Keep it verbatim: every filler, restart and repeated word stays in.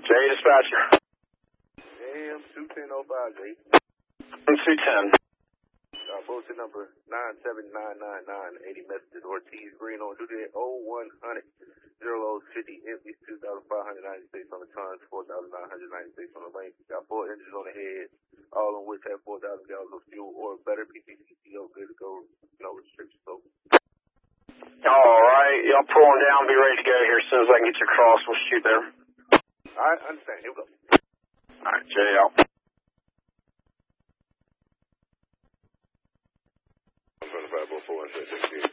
Jay, dispatcher. A M two ten oh five, Jay. two ten. Uh, posted number nine seven nine nine nine, eighty messages. Ortiz Green on duty at oh one hundred, zero fifty, empties, two thousand five hundred ninety-six on the tons, four thousand nine hundred ninety-six on the lane. Got four engines on the head, all of which have four thousand gallons of fuel or better. P C C O, good to go, no restrictions. So. All right, y'all pulling down, be ready to go here as soon as I can get you across. We'll shoot there. I understand. Here we go. All right, Jay out. I'm going to five oh four and sixteen.